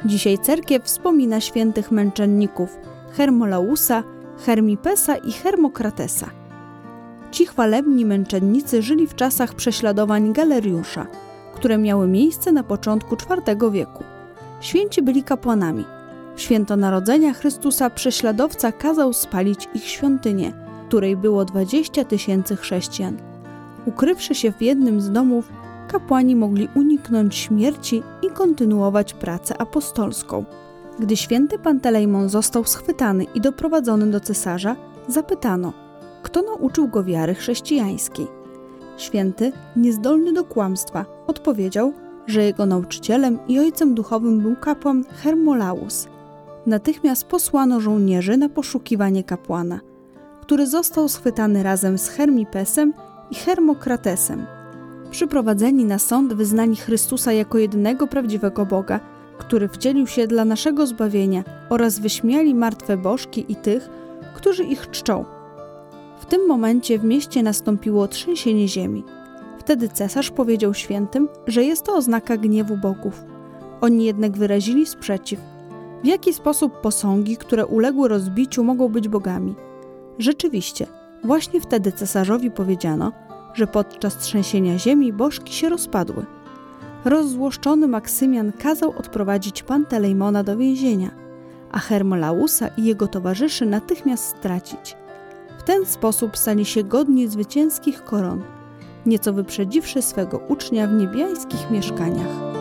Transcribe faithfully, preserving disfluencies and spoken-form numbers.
Dzisiaj cerkiew wspomina świętych męczenników Hermolausa, Hermipesa i Hermokratesa. Ci chwalebni męczennicy żyli w czasach prześladowań Galeriusza, które miały miejsce na początku czwartego wieku. Święci byli kapłanami. W święto Narodzenia Chrystusa prześladowca kazał spalić ich świątynię, w której było dwadzieścia tysięcy chrześcijan. Ukrywszy się w jednym z domów, kapłani mogli uniknąć śmierci i kontynuować pracę apostolską. Gdy święty Pantelejmon został schwytany i doprowadzony do cesarza, zapytano, kto nauczył go wiary chrześcijańskiej. Święty, niezdolny do kłamstwa, odpowiedział, że jego nauczycielem i ojcem duchowym był kapłan Hermolaus. Natychmiast posłano żołnierzy na poszukiwanie kapłana, który został schwytany razem z Hermipesem i Hermokratesem. Przyprowadzeni na sąd wyznali Chrystusa jako jedynego prawdziwego Boga, który wcielił się dla naszego zbawienia, oraz wyśmiali martwe bożki i tych, którzy ich czczą. W tym momencie w mieście nastąpiło trzęsienie ziemi. Wtedy cesarz powiedział świętym, że jest to oznaka gniewu bogów. Oni jednak wyrazili sprzeciw. W jaki sposób posągi, które uległy rozbiciu, mogą być bogami? Rzeczywiście, właśnie wtedy cesarzowi powiedziano, że podczas trzęsienia ziemi bożki się rozpadły. Rozzłoszczony Maksymian kazał odprowadzić Pantelejmona do więzienia, a Hermolausa i jego towarzyszy natychmiast stracić. W ten sposób stali się godni zwycięskich koron, nieco wyprzedziwszy swego ucznia w niebiańskich mieszkaniach.